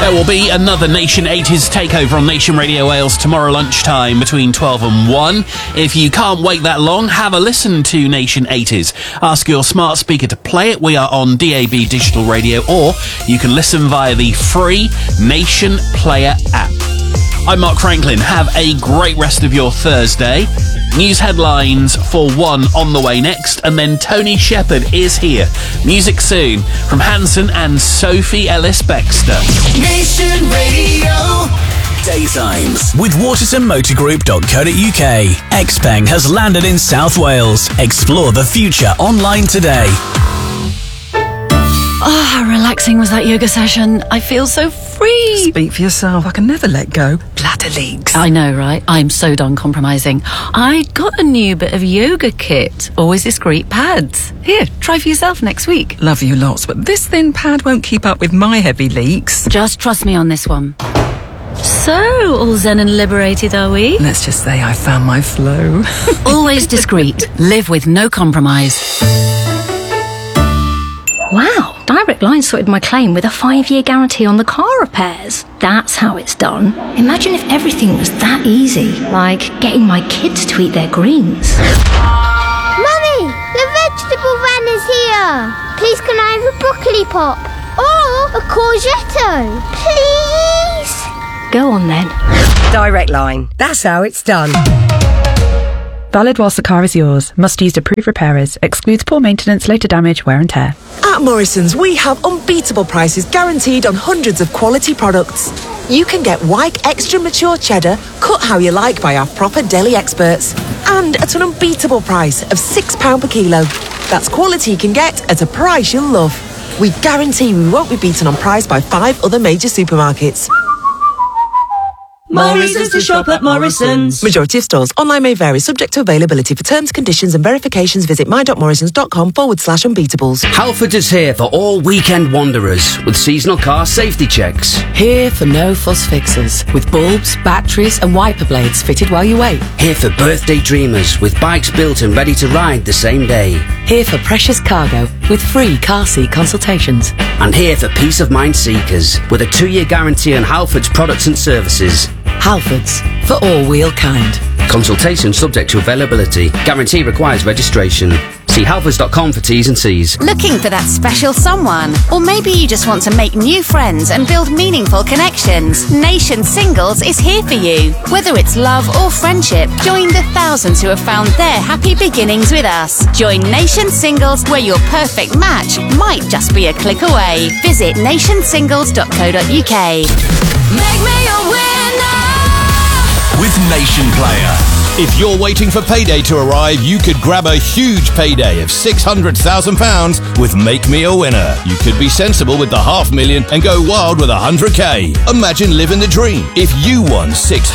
There will be another Nation 80s takeover on Nation Radio Wales tomorrow lunchtime between 12 and 1. If you can't wait that long, have a listen to Nation 80s. Ask your smart speaker to play it. We are on DAB digital radio, or you can listen via the free Nation Player app. I'm Mark Franklin. Have a great rest of your Thursday. News headlines for 1 on the way next, and then Tony Shepherd is here. Music soon from Hanson and Sophie Ellis-Bextor. Nation Radio. Daytimes with watersonmotorgroup.co.uk. Xpeng has landed in South Wales. Explore the future online today. Oh, how relaxing was that yoga session. I feel so free. Speak for yourself. I can never let go. Bladder leaks. I know, right? I'm so done compromising. I got a new bit of yoga kit. Always discreet pads. Here, try for yourself next week. Love you lots, but this thin pad won't keep up with my heavy leaks. Just trust me on this one. So, all zen and liberated, are we? Let's just say I found my flow. Always discreet. Live with no compromise. Wow, Direct Line sorted my claim with a 5-year guarantee on the car repairs. That's how it's done. Imagine if everything was that easy, like getting my kids to eat their greens. Mummy, the vegetable van is here. Please can I have a broccoli pop? Or a courgette? Please? Go on then. Direct Line. That's how it's done. Valid whilst the car is yours. Must use approved repairers. Excludes poor maintenance, later damage, wear and tear. At Morrison's, we have unbeatable prices guaranteed on hundreds of quality products. You can get Wyke Extra Mature Cheddar, cut how you like by our proper deli experts. And at an unbeatable price of £6 per kilo. That's quality you can get at a price you'll love. We guarantee we won't be beaten on price by 5 other major supermarkets. Morrison's to shop at Morrison's. Majority of stores. Online may vary, subject to availability. For terms, conditions and verifications, visit my.morrisons.com/unbeatables. Halford is here for all weekend wanderers with seasonal car safety checks. Here for no-fuss fixes with bulbs, batteries and wiper blades fitted while you wait. Here for birthday dreamers with bikes built and ready to ride the same day. Here for precious cargo with free car seat consultations. And here for peace of mind seekers with a 2-year guarantee on Halford's products and services. Halfords, for all wheel kind. Consultation subject to availability. Guarantee requires registration. See halfords.com for T's and C's. Looking for that special someone? Or maybe you just want to make new friends and build meaningful connections? Nation Singles is here for you. Whether it's love or friendship, join the thousands who have found their happy beginnings with us. Join Nation Singles, where your perfect match might just be a click away. Visit nationsingles.co.uk. Make me a winner with Nation Player. If you're waiting for payday to arrive, you could grab a huge payday of £600,000 with Make Me a Winner. You could be sensible with the $500,000 and go wild with $100,000. Imagine living the dream if you won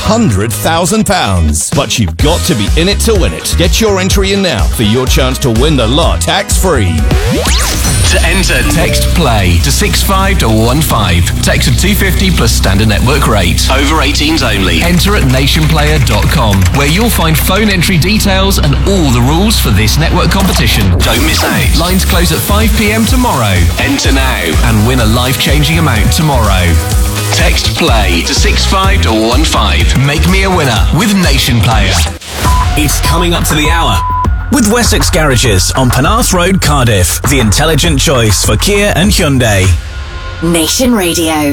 £600,000. But you've got to be in it to win it. Get your entry in now for your chance to win the lot tax-free. To enter, text PLAY to 65215. Text of $250 plus standard network rate. Over 18s only. Enter at nationplayer.com, where you'll find phone entry details and all the rules for this network competition. Don't miss out. Lines close at 5 p.m. tomorrow. Enter now and win a life-changing amount tomorrow. Text PLAY to 65215. Make me a winner with Nation Player. It's coming up to the hour. With Wessex Garages on Penarth Road, Cardiff. The intelligent choice for Kia and Hyundai. Nation Radio.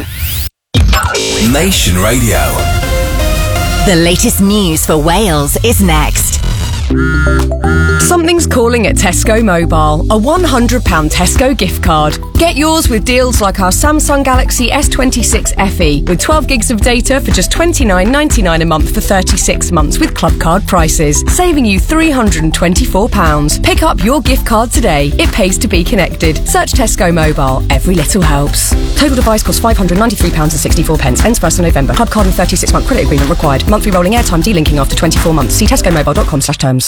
Nation Radio. The latest news for Wales is next. Something's calling at Tesco Mobile. A £100 Tesco gift card. Get yours with deals like our Samsung Galaxy S26 FE with 12 gigs of data for just $29.99 a month for 36 months with club card prices, saving you £324. Pick up your gift card today. It pays to be connected. Search Tesco Mobile. Every little helps. Total device costs £593.64. Ends 1st of November. Club card and 36-month credit agreement required. Monthly rolling airtime delinking after 24 months. See tescomobile.com/terms.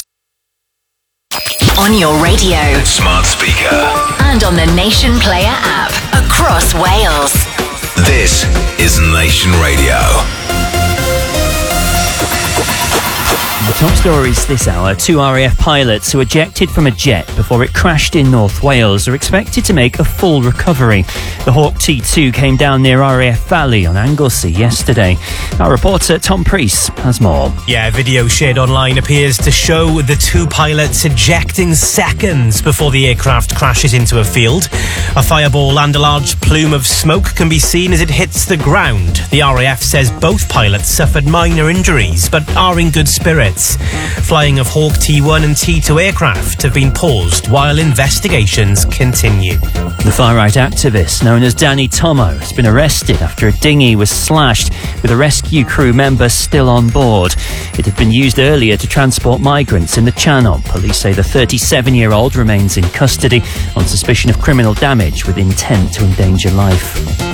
On your radio, smart speaker, and on the Nation Player app across Wales. This is Nation Radio. The top stories this hour. 2 RAF pilots who ejected from a jet before it crashed in North Wales are expected to make a full recovery. The Hawk T2 came down near RAF Valley on Anglesey yesterday. Our reporter Tom Priest has more. Yeah, video shared online appears to show the 2 pilots ejecting seconds before the aircraft crashes into a field. A fireball and a large plume of smoke can be seen as it hits the ground. The RAF says both pilots suffered minor injuries but are in good spirits. Flying of Hawk T1 and T2 aircraft have been paused while investigations continue. The far-right activist known as Danny Tomo has been arrested after a dinghy was slashed with a rescue crew member still on board. It had been used earlier to transport migrants in the Channel. Police say the 37-year-old remains in custody on suspicion of criminal damage with intent to endanger life.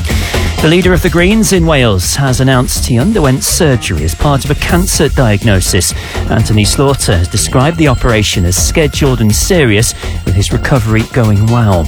The leader of the Greens in Wales has announced he underwent surgery as part of a cancer diagnosis. Anthony Slaughter has described the operation as scheduled and serious, with his recovery going well.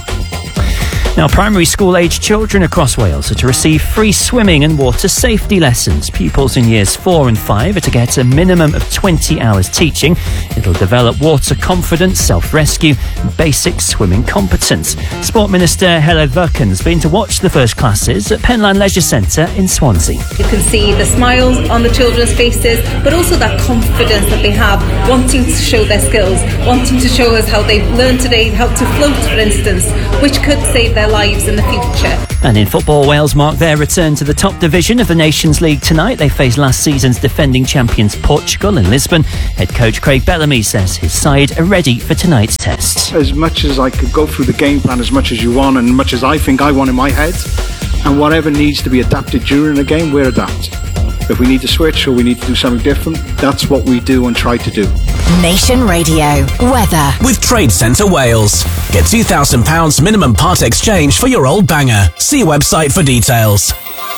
Now, primary school-aged children across Wales are to receive free swimming and water safety lessons. Pupils in years 4 and 5 are to get a minimum of 20 hours teaching. It'll develop water confidence, self-rescue and basic swimming competence. Sport Minister Helen Verken's been to watch the first classes at Penlan Leisure Centre in Swansea. You can see the smiles on the children's faces, but also that confidence that they have, wanting to show their skills, wanting to show us how they've learned today, how to float, for instance, which could save their lives in the future. And in football, Wales mark their return to the top division of the Nations League tonight. They face last season's defending champions Portugal in Lisbon. Head coach Craig Bellamy says his side are ready for tonight's test. As much as I could go through the game plan as much as you want and as much as I think I want in my head, and whatever needs to be adapted during the game, we'll adapt. If we need to switch or we need to do something different, that's what we do and try to do. Nation Radio weather with Trade Centre Wales. Get £2,000 minimum part exchange for your old banger. See website for details.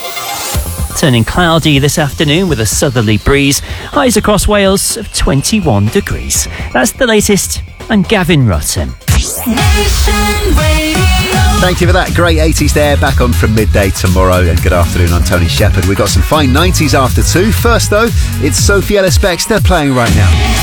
Turning cloudy this afternoon with a southerly breeze. Highs across Wales of 21 degrees. That's the latest. I'm Gavin Rutten. Thank you for that. Great 80s there. Back on from midday tomorrow. And good afternoon, I'm Tony Shepherd. We've got some fine 90s after 2. First, though, it's Sophie Ellis-Bextor playing right now.